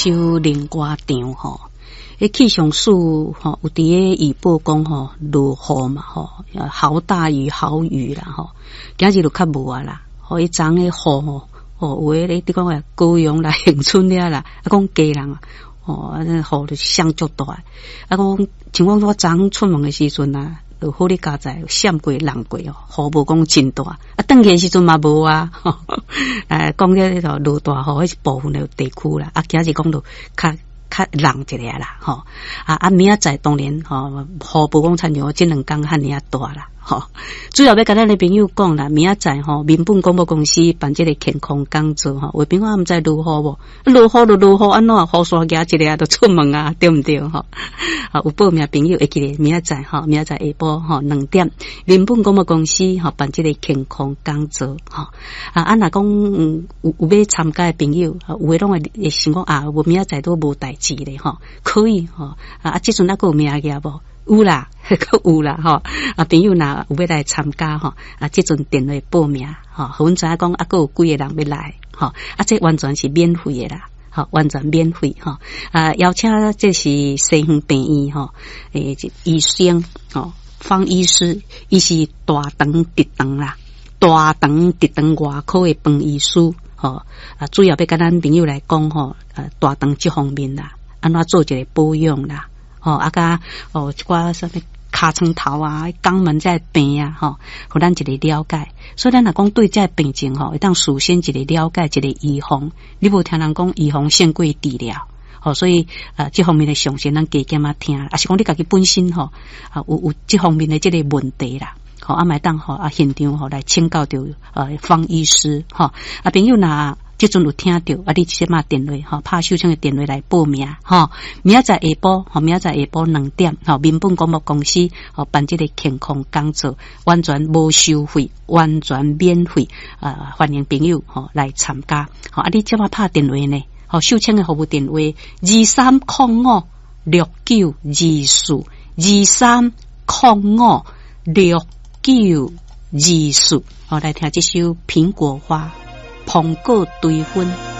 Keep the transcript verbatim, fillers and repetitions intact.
首灵歌场吼，迄气象署吼有伫个预报讲吼落雨嘛吼，豪大雨豪雨啦吼，今日就较无啊啦，吼伊昨个雨吼，吼有诶咧，你讲话高雄啦、恒春了啦，啊讲家人啊，吼啊雨就相足大，啊讲像我我昨出门诶时阵啊。就好哩加在闪过人过哦，雨无讲真大，啊，转去的时阵嘛无啊，吼，诶，讲个迄个落大雨，迄是部分的地区啦，啊，今日讲到较较冷一下啦，吼，啊啊，明仔载当然吼，雨无讲参像即两工遐尔啊大啦。吼，主要要甲咱的朋友讲啦，明仔载吼，民本广播公司办这个健康讲座吼，为平我毋知落雨无，落雨就落雨，安怎雨伞夹一个就出门啊，对毋对吼？啊，有报名朋友会记得明仔载吼，明仔载下晡吼两点，民本广播公司吼办这个健康讲座吼，啊，啊若讲嗯有有要参加的朋友，有诶拢会会想讲啊，我明仔载都无代志咧吼，可以吼，啊，即阵还佫有名额无？有啦，佫有啦吼，啊朋友若有要来参加吼，啊即阵电话报名吼，互阮知影讲啊佫有几个人要来吼，啊这完全是免费的啦，吼完全免费吼，啊邀请这是西园病院吼，诶医生吼，方医师，伊是大肠直肠啦，大肠直肠外科的方医师吼，啊主要要甲咱朋友来讲吼，啊大肠这方面啦，安怎做一个保养啦。吼，啊甲哦，一寡啥物尻川头啊、肛门这病啊，吼，互咱一个了解。所以咱若讲对这病情吼，会当事先一个了解，一个预防。你无听人讲预防胜过治疗，吼，所以呃，这方面的详细咱加减啊听，啊是讲你家己本身吼啊有有这方面的这个问题啦。好，啊，麦当吼啊，现场吼来请教着呃方医师，吼啊朋友若即阵有听到啊，你直接打电话吼，拍手枪的电话来报名吼。明仔载下晡吼，明仔载下晡两点吼，民本广播公司吼办这个健康讲座，完全无收费，完全免费，啊、呃，欢迎朋友吼来参加。吼啊，你即马拍电话呢？吼，手枪的服务电话二三零五六九二四二三零五六九二四。好，来听这首苹果花。苹果对分。